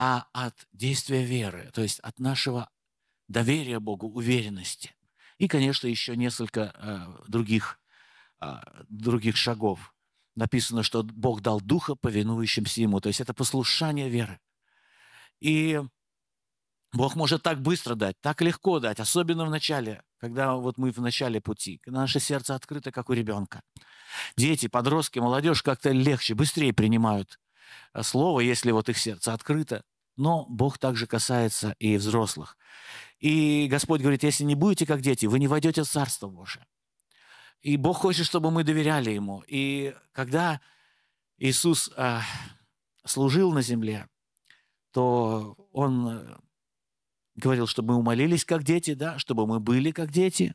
а от действия веры, то есть от нашего доверия Богу, уверенности. И, конечно, еще несколько других шагов. Написано, что Бог дал духа повинующимся Ему. То есть это послушание веры. И Бог может так быстро дать, так легко дать, особенно в начале, когда вот мы в начале пути, когда наше сердце открыто, как у ребенка. Дети, подростки, молодежь как-то легче, быстрее принимают слово, если вот их сердце открыто. Но Бог также касается и взрослых. И Господь говорит, если не будете как дети, вы не войдете в Царство Божие. И Бог хочет, чтобы мы доверяли Ему. И когда Иисус служил на земле, то Он говорил, чтобы мы умолились как дети, да, чтобы мы были как дети,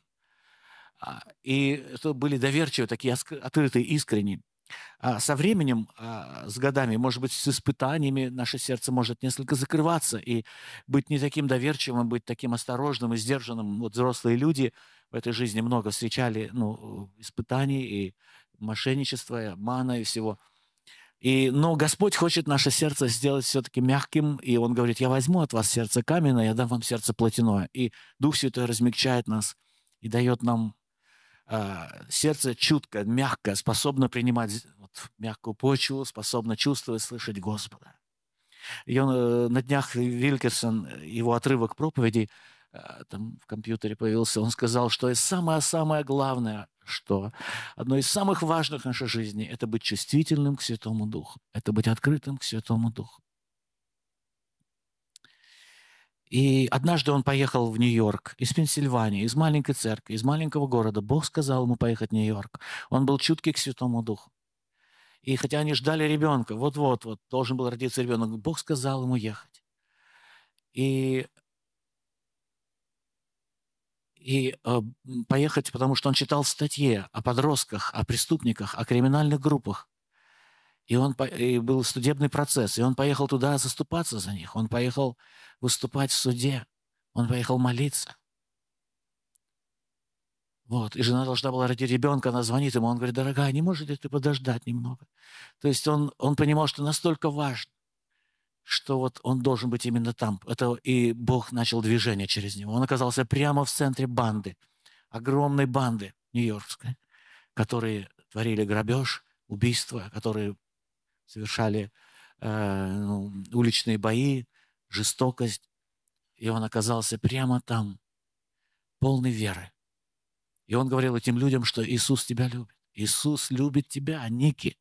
и чтобы были доверчивы, такие открытые, искренние. Со временем, с годами, может быть, с испытаниями наше сердце может несколько закрываться и быть не таким доверчивым, быть таким осторожным и сдержанным. Вот взрослые люди в этой жизни много встречали испытаний и мошенничества, и обмана, и всего. Но Господь хочет наше сердце сделать все-таки мягким, и Он говорит, я возьму от вас сердце каменное, я дам вам сердце плотяное. И Дух Святой размягчает нас и дает нам сердце чуткое, мягкое, способно принимать мягкую почву, способно чувствовать, слышать Господа. И он на днях Вилькерсон, его отрывок проповеди, там в компьютере появился, он сказал, что самое главное, что одно из самых важных в нашей жизни – это быть чувствительным к Святому Духу, это быть открытым к Святому Духу. И однажды он поехал в Нью-Йорк из Пенсильвании, из маленькой церкви, из маленького города. Бог сказал ему поехать в Нью-Йорк. Он был чуткий к Святому Духу. И хотя они ждали ребенка, вот должен был родиться ребенок, Бог сказал ему ехать. И поехать, потому что он читал статьи о подростках, о преступниках, о криминальных группах. И был судебный процесс, и он поехал туда заступаться за них. Он поехал выступать в суде. Он поехал молиться. И жена должна была родить ребенка, она звонит ему, он говорит, дорогая, не можешь ли ты подождать немного? То есть он понимал, что настолько важно, что вот он должен быть именно там. И Бог начал движение через него. Он оказался прямо в центре банды, огромной банды нью-йоркской, которые творили грабеж, убийства, которые совершали уличные бои, жестокость. И он оказался прямо там, полный веры. И он говорил этим людям, что Иисус тебя любит. Иисус любит тебя, Ники.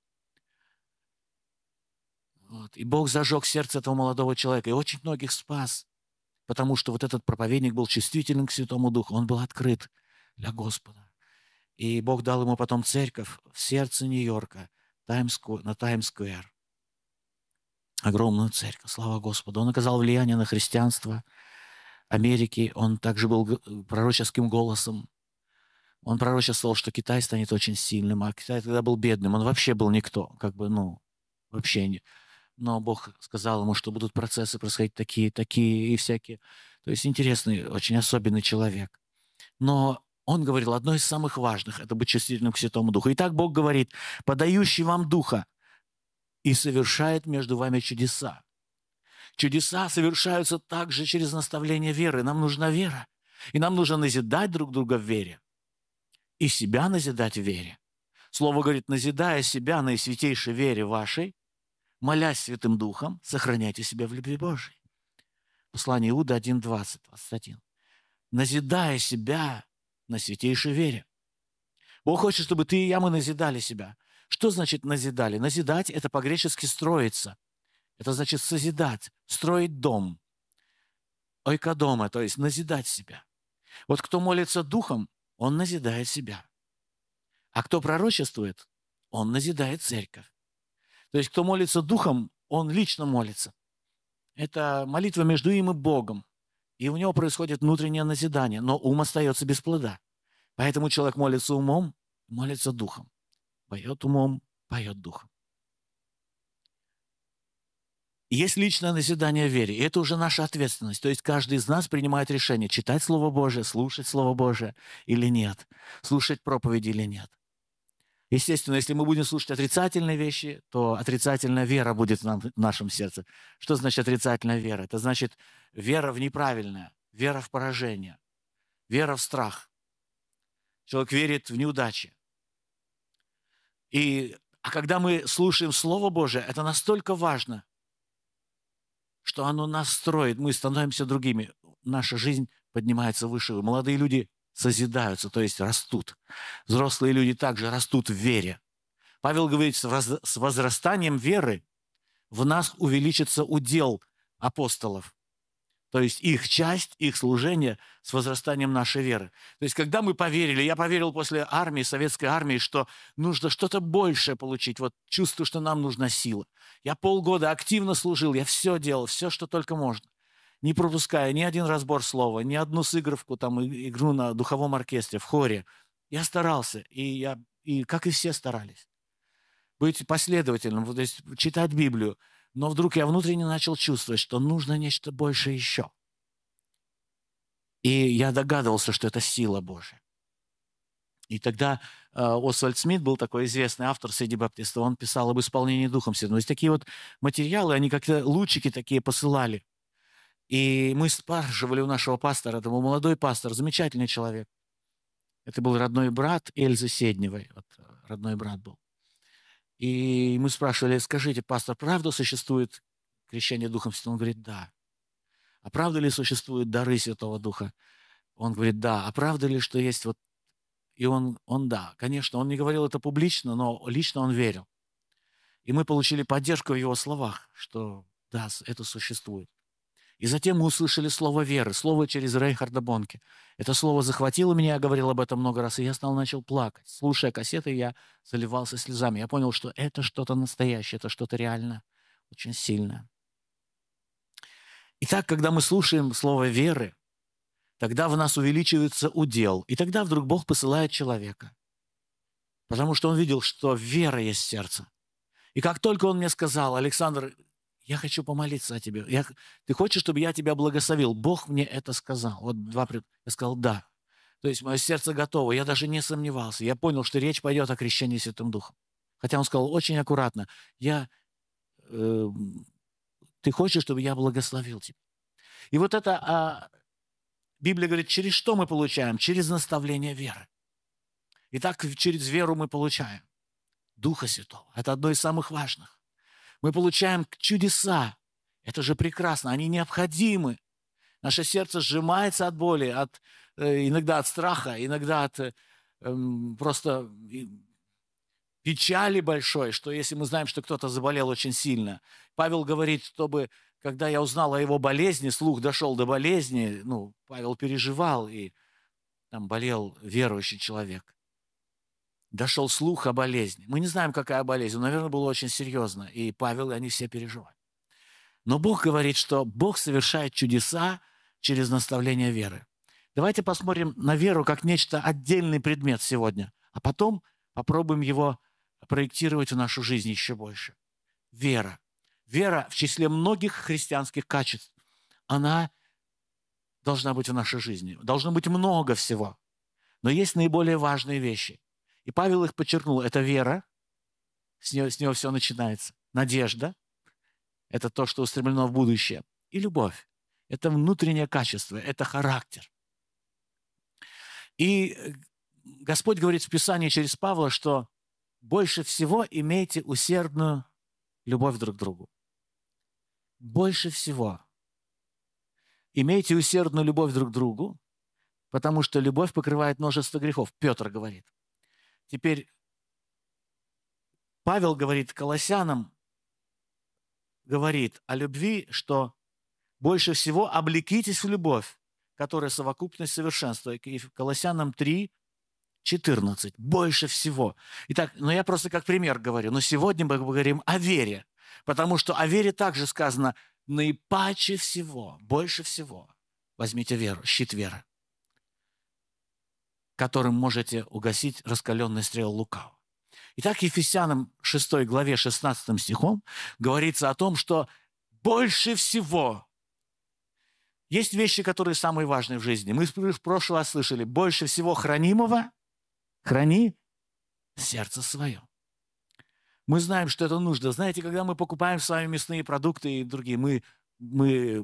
И Бог зажег сердце этого молодого человека и очень многих спас, потому что вот этот проповедник был чувствителен к Святому Духу, он был открыт для Господа. И Бог дал ему потом церковь в сердце Нью-Йорка, на Таймс-сквер. Огромную церковь, слава Господу. Он оказал влияние на христианство Америки, он также был пророческим голосом. Он пророчествовал, что Китай станет очень сильным, а Китай тогда был бедным, он вообще был никто, вообще не. Но Бог сказал ему, что будут процессы происходить такие и всякие. То есть интересный, очень особенный человек. Но он говорил, одно из самых важных – это быть чувствительным к Святому Духу. Итак, Бог говорит, подающий вам Духа и совершает между вами чудеса. Чудеса совершаются также через наставление веры. Нам нужна вера. И нам нужно назидать друг друга в вере. И себя назидать в вере. Слово говорит, назидая себя на святейшей вере вашей, молясь Святым Духом, сохраняйте себя в любви Божией. Послание Иуда 1:20, 21. Назидая себя на святейшей вере. Бог хочет, чтобы ты и я, мы назидали себя. Что значит назидали? Назидать – это по-гречески строиться. Это значит созидать, строить дом. Ойкодома, то есть назидать себя. Вот кто молится духом, он назидает себя. А кто пророчествует, он назидает церковь. То есть кто молится духом, он лично молится. Это молитва между им и Богом. И у него происходит внутреннее назидание, но ум остается без плода. Поэтому человек молится умом, молится духом. Поет умом, поет духом. Есть личное назидание в вере, и это уже наша ответственность. То есть каждый из нас принимает решение, читать Слово Божие, слушать Слово Божие или нет, слушать проповеди или нет. Естественно, если мы будем слушать отрицательные вещи, то отрицательная вера будет в нашем сердце. Что значит отрицательная вера? Это значит вера в неправильное, вера в поражение, вера в страх. Человек верит в неудачи. А когда мы слушаем Слово Божие, это настолько важно, что оно нас строит, мы становимся другими. Наша жизнь поднимается выше. Молодые люди созидаются, то есть растут. Взрослые люди также растут в вере. Павел говорит, с возрастанием веры в нас увеличится удел апостолов. То есть их часть, их служение с возрастанием нашей веры. То есть когда мы поверили, я поверил после армии, советской армии, что нужно что-то большее получить. Вот чувствую, что нам нужна сила. Я полгода активно служил, я все делал, все, что только можно. Не пропуская ни один разбор слова, ни одну сыгровку, там, игру на духовом оркестре, в хоре. Я старался, и как и все старались. Быть последовательным, то есть читать Библию. Но вдруг я внутренне начал чувствовать, что нужно нечто большее еще. И я догадывался, что это сила Божия. И тогда Освальд Смит был такой известный автор среди баптистов, он писал об исполнении Духом Святым. То есть такие вот материалы, они как-то лучики такие посылали. И мы спрашивали у нашего пастора, это был молодой пастор, замечательный человек. Это был родной брат Эльзы Седневой, вот, родной брат был. И мы спрашивали, скажите, пастор, правда существует крещение Духом Святым? Он говорит, да. А правда ли существуют дары Святого Духа? Он говорит, да. А правда ли, что есть вот... И он да. Конечно, он не говорил это публично, но лично он верил. И мы получили поддержку в его словах, что да, это существует. И затем мы услышали слово веры, слово через Рейнхарда Бонке. Это слово захватило меня, я говорил об этом много раз, и я начал плакать. Слушая кассеты, я заливался слезами. Я понял, что это что-то настоящее, это что-то реально очень сильное. Итак, когда мы слушаем слово веры, тогда в нас увеличивается удел. И тогда вдруг Бог посылает человека. Потому что он видел, что вера есть в сердце. И как только он мне сказал, Александр, я хочу помолиться о тебе. Ты хочешь, чтобы я тебя благословил? Бог мне это сказал. Вот я сказал, да. То есть мое сердце готово. Я даже не сомневался. Я понял, что речь пойдет о крещении Святым Духом. Хотя он сказал очень аккуратно. Ты хочешь, чтобы я благословил тебя? И вот это Библия говорит, через что мы получаем? Через наставление веры. Итак, через веру мы получаем Духа Святого. Это одно из самых важных. Мы получаем чудеса. Это же прекрасно. Они необходимы. Наше сердце сжимается от боли, иногда от страха, иногда от просто печали большой, что если мы знаем, что кто-то заболел очень сильно. Павел говорит, чтобы, когда я узнал о его болезни, слух дошел до болезни, Павел переживал, и там болел верующий человек. Дошел слух о болезни. Мы не знаем, какая болезнь, но, наверное, было очень серьезно. И Павел, и они все переживали. Но Бог говорит, что Бог совершает чудеса через наставление веры. Давайте посмотрим на веру как нечто отдельный предмет сегодня, а потом попробуем его проектировать в нашу жизнь еще больше. Вера. Вера в числе многих христианских качеств. Она должна быть в нашей жизни. Должно быть много всего. Но есть наиболее важные вещи. И Павел их подчеркнул. Это вера. С нее все начинается. Надежда. Это то, что устремлено в будущее. И любовь. Это внутреннее качество. Это характер. И Господь говорит в Писании через Павла, что больше всего имейте усердную любовь друг к другу. Больше всего. Имейте усердную любовь друг к другу, потому что любовь покрывает множество грехов. Петр говорит. Теперь Павел говорит Колоссянам, говорит о любви, что больше всего облекитесь в любовь, которая совокупность совершенства. И в Колоссянам 3:14. Больше всего. Итак, я просто как пример говорю. Но сегодня мы говорим о вере. Потому что о вере также сказано наипаче всего, больше всего. Возьмите веру, щит веры, которым можете угасить раскаленный стрел лукавого. Итак, Ефесянам 6 главе 16 стихом говорится о том, что больше всего есть вещи, которые самые важные в жизни. Мы в прошлый раз слышали, больше всего хранимого храни сердце свое. Мы знаем, что это нужно. Знаете, когда мы покупаем с вами мясные продукты и другие, мы